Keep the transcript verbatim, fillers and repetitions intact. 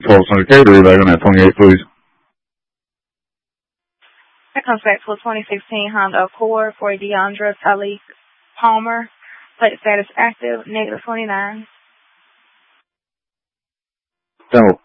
twelve Center Cater, back on that twenty-eight, please. That comes back to a twenty sixteen Honda Accord for Deandra Tully Palmer. Plate status active, negative twenty-nine. ten